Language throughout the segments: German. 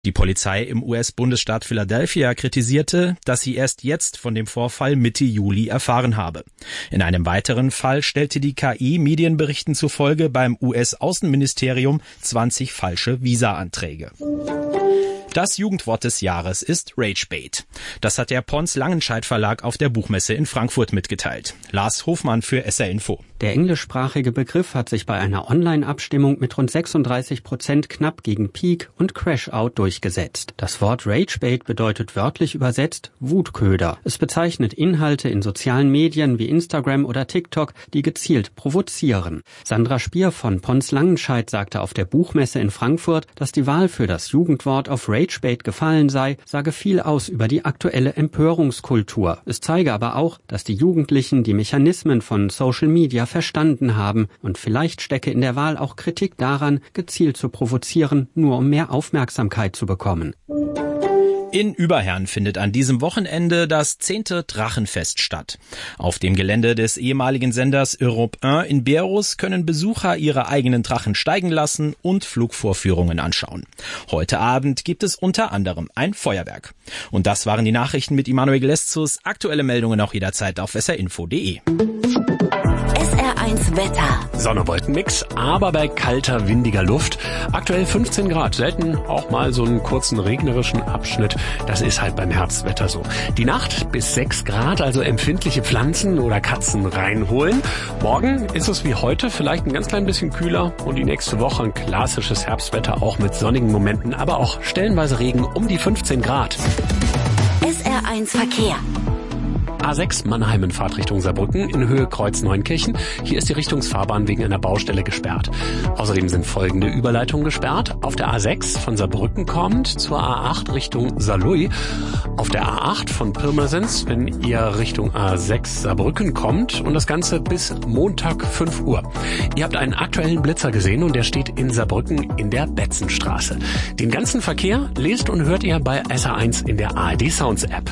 Die Polizei im US-Bundesstaat Philadelphia kritisierte, dass sie erst jetzt von dem Vorfall Mitte Juli erfahren habe. In einem weiteren Fall stellte die KI Medienberichten zufolge beim US-Außenministerium 20 falsche Visa-Anträge. Das Jugendwort des Jahres ist Ragebait. Das hat der Pons Langenscheidt Verlag auf der Buchmesse in Frankfurt mitgeteilt. Lars Hofmann für SR Info. Der englischsprachige Begriff hat sich bei einer Online-Abstimmung mit rund 36% knapp gegen Peak und Crash-Out durchgesetzt. Das Wort Ragebait bedeutet wörtlich übersetzt Wutköder. Es bezeichnet Inhalte in sozialen Medien wie Instagram oder TikTok, die gezielt provozieren. Sandra Spier von Pons Langenscheidt sagte auf der Buchmesse in Frankfurt, dass die Wahl für das Jugendwort auf Ragebait gefallen sei, sage viel aus über die aktuelle Empörungskultur. Es zeige aber auch, dass die Jugendlichen die Mechanismen von Social Media verstanden haben und vielleicht stecke in der Wahl auch Kritik daran, gezielt zu provozieren, nur um mehr Aufmerksamkeit zu bekommen. In Überherrn findet an diesem Wochenende das 10. Drachenfest statt. Auf dem Gelände des ehemaligen Senders Europe 1 in Berus können Besucher ihre eigenen Drachen steigen lassen und Flugvorführungen anschauen. Heute Abend gibt es unter anderem ein Feuerwerk. Und das waren die Nachrichten mit Immanuel Gleszus. Aktuelle Meldungen auch jederzeit auf srinfo.de. SR1 Wetter. Sonne-Wolken-Mix, aber bei kalter, windiger Luft. Aktuell 15 Grad, selten auch mal so einen kurzen regnerischen Abschnitt. Das ist halt beim Herbstwetter so. Die Nacht bis 6 Grad, also empfindliche Pflanzen oder Katzen reinholen. Morgen ist es wie heute, vielleicht ein ganz klein bisschen kühler und die nächste Woche ein klassisches Herbstwetter, auch mit sonnigen Momenten, aber auch stellenweise Regen um die 15 Grad. SR1 Verkehr. A6 Mannheim in Fahrtrichtung Saarbrücken in Höhe Kreuz Neunkirchen. Hier ist die Richtungsfahrbahn wegen einer Baustelle gesperrt. Außerdem sind folgende Überleitungen gesperrt. Auf der A6 von Saarbrücken kommt zur A8 Richtung Saarlouis. Auf der A8 von Pirmasens, wenn ihr Richtung A6 Saarbrücken kommt. Und das Ganze bis Montag 5 Uhr. Ihr habt einen aktuellen Blitzer gesehen und der steht in Saarbrücken in der Betzenstraße. Den ganzen Verkehr lest und hört ihr bei SR1 in der ARD Sounds App.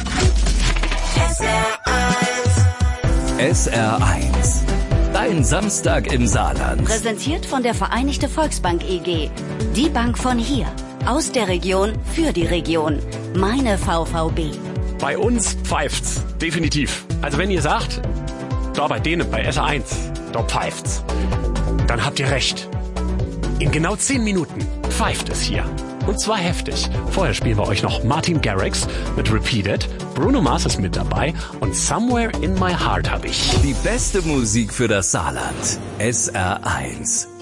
SR1. Dein Samstag im Saarland. Präsentiert von der Vereinigte Volksbank EG. Die Bank von hier. Aus der Region für die Region. Meine VVB. Bei uns pfeift's. Definitiv. Also wenn ihr sagt, da bei denen, bei SR1, da pfeift's, dann habt ihr recht. In genau 10 Minuten pfeift es hier. Und zwar heftig. Vorher spielen wir euch noch Martin Garrix mit Repeated. Bruno Mars ist mit dabei und Somewhere in My Heart habe ich. Die beste Musik für das Saarland. SR1.